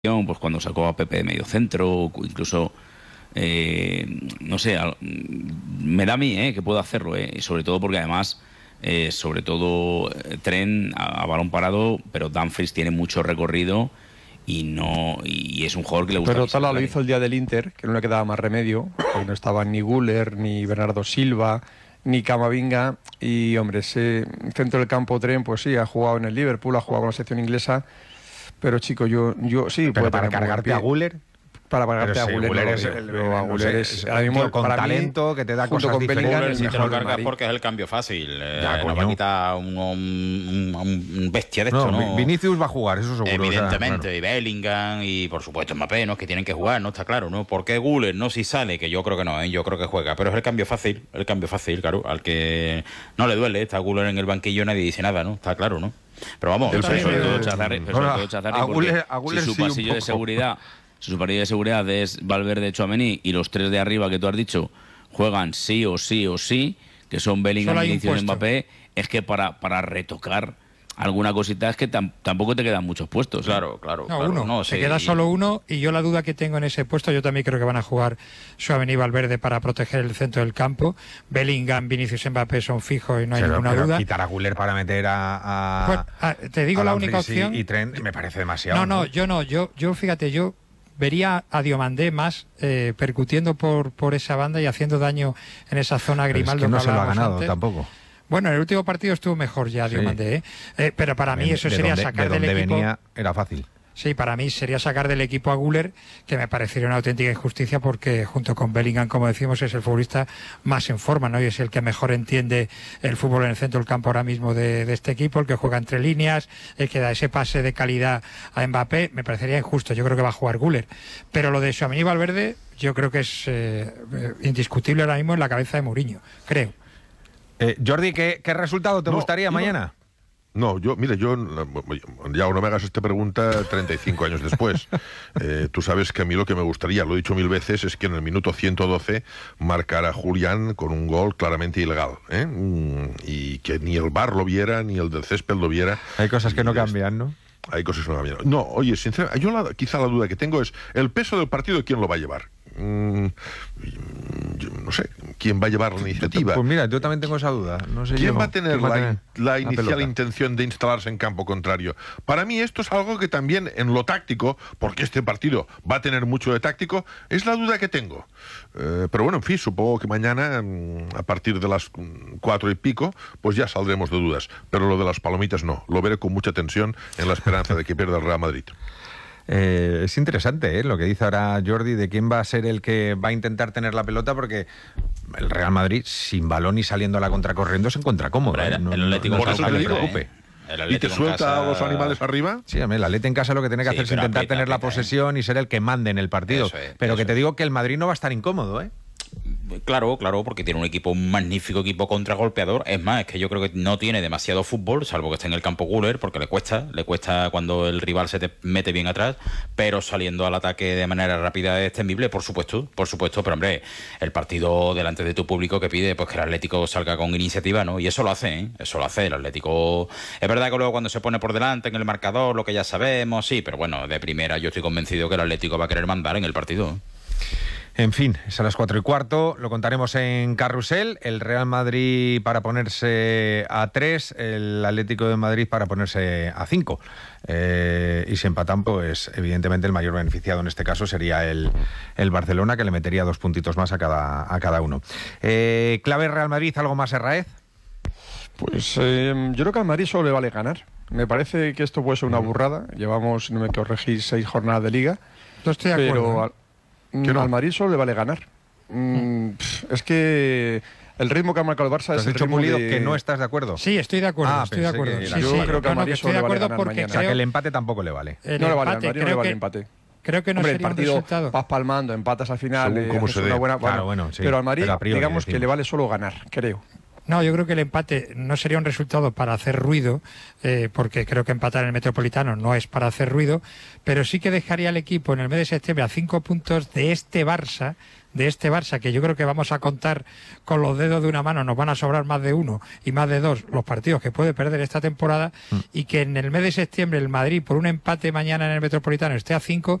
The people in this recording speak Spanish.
pues cuando sacó a Pepe de medio centro, incluso, no sé, me da a mí que puedo hacerlo, y sobre todo porque además, Trent a balón parado, pero Dumfries tiene mucho recorrido y es un jugador que le gusta. Pero Tala lo hizo el día del Inter, que no le quedaba más remedio, porque no estaban ni Güler, ni Bernardo Silva, ni Camavinga, y hombre, ese centro del campo Trent, pues sí, ha jugado en el Liverpool, ha jugado con la selección inglesa. Pero chico, yo sí, pero para cargarte a Güler, para cargarte a Güler, Güler es ahora mismo con talento que te da cosas diferentes. Si te lo cargas porque es el cambio fácil, no va a quitar un bestia de esto, ¿no? Vinicius va a jugar, eso seguro. Evidentemente, o sea, y Bellingham y por supuesto Mbappé, ¿no? Que tienen que jugar, ¿no? Está claro, ¿no? ¿Por qué Güler no si sale? Que yo creo que no, yo creo que juega, pero es el cambio fácil, claro, al que no le duele, está Güler en el banquillo, nadie dice nada, ¿no? Está claro, ¿no? Pero vamos, sobre todo Chazarri, porque si su pasillo de seguridad, su pasillo de seguridad es Valverde, Tchouaméni y los tres de arriba que tú has dicho juegan sí o sí, que son Bellingham, Vinicius y Mbappé, es que para retocar alguna cosita es que tampoco te quedan muchos puestos. Claro. Uno. No, se queda solo uno, y yo la duda que tengo en ese puesto, yo también creo que van a jugar Tchouaméni y Valverde para proteger el centro del campo. Bellingham, Vinicius y Mbappé son fijos y no hay ninguna duda. Quitar a Güler para meter te digo la única opción. Y Trent me parece demasiado. Yo fíjate, yo vería a Diomandé más percutiendo por esa banda y haciendo daño en esa zona Grimaldo. Es que no se lo ha ganado antes. tampoco. Bueno, en el último partido estuvo mejor ya Diomandé, pero para mí eso sería sacar del equipo. Venía era fácil. Sí, para mí sería sacar del equipo a Güler, que me parecería una auténtica injusticia porque junto con Bellingham, como decimos, es el futbolista más en forma, ¿no? Y es el que mejor entiende el fútbol en el centro del campo ahora mismo de este equipo, el que juega entre líneas, el que da ese pase de calidad a Mbappé. Me parecería injusto, yo creo que va a jugar Güler. Pero lo de Tchouaméni y Valverde yo creo que es indiscutible ahora mismo en la cabeza de Mourinho, creo. Jordi, ¿qué resultado te gustaría mañana? No, yo ya no me hagas esta pregunta 35 años después. Tú sabes que a mí lo que me gustaría, lo he dicho 1000 veces, es que en el minuto 112 marcara Julián con un gol claramente ilegal, y que ni el VAR lo viera, ni el del césped lo viera. Hay cosas que no cambian, ¿no? Hay cosas que no cambian. No, oye, sinceramente, quizá la duda que tengo es el peso del partido, ¿quién lo va a llevar? Yo no sé quién va a llevar la iniciativa. Pues mira, yo también tengo esa duda. No sé ¿Quién va a tener la inicial intención de instalarse en campo contrario? Para mí esto es algo que también en lo táctico, porque este partido va a tener mucho de táctico, es la duda que tengo. Pero bueno, en fin, supongo que mañana a partir de las 4 y pico pues ya saldremos de dudas. Pero lo de las palomitas no, lo veré con mucha tensión en la esperanza de que pierda el Real Madrid. Es interesante lo que dice ahora Jordi de quién va a ser el que va a intentar tener la pelota, porque el Real Madrid sin balón y saliendo a la contracorriendo se encuentra cómodo. El Atlético por eso te digo, preocupe. ¿Y te suelta a los animales arriba? Sí, el Atleti en casa lo que tiene que hacer es intentar tener la posesión y ser el que mande en el partido. Pero que te digo que el Madrid no va a estar incómodo, Claro, porque tiene un magnífico equipo contragolpeador. Es más, es que yo creo que no tiene demasiado fútbol, salvo que esté en el campo Güler, porque le cuesta cuando el rival se te mete bien atrás, pero saliendo al ataque de manera rápida es temible, por supuesto, pero hombre, el partido delante de tu público que pide pues que el Atlético salga con iniciativa, ¿no? Y eso lo hace, el Atlético. Es verdad que luego cuando se pone por delante en el marcador, lo que ya sabemos, sí, pero bueno, de primera yo estoy convencido que el Atlético va a querer mandar en el partido. En fin, es a las 4:15, lo contaremos en Carrusel. El Real Madrid para ponerse a 3, el Atlético de Madrid para ponerse a 5. Y si empatan, pues evidentemente el mayor beneficiado en este caso sería el Barcelona, que le metería 2 puntitos más a cada uno. ¿Clave Real Madrid, algo más, Herráez? Pues yo creo que al Madrid solo le vale ganar. Me parece que esto puede ser una burrada. Llevamos, si no me corregís, 6 jornadas de Liga. No estoy de acuerdo. Pero al Madrid solo le vale ganar. Es que el ritmo que ha marcado el Barça es el ritmo que no estás de acuerdo. Sí, estoy de acuerdo. Yo creo que al Madrid solo le vale ganar mañana. O sea, que el empate tampoco le vale. No le vale, al Madrid no le vale el empate. Creo que no sería el partido un resultado. vas palmando, empatas al final, según cómo se dé. una buena, claro, bueno, sí, pero al Madrid, pero a priori, digamos que le vale solo ganar, creo. No, yo creo que el empate no sería un resultado para hacer ruido, porque creo que empatar en el Metropolitano no es para hacer ruido, pero sí que dejaría al equipo en el mes de septiembre a 5 puntos de este Barça, que yo creo que vamos a contar con los dedos de una mano, nos van a sobrar más de uno y más de dos los partidos que puede perder esta temporada, y que en el mes de septiembre el Madrid, por un empate mañana en el Metropolitano, esté a 5,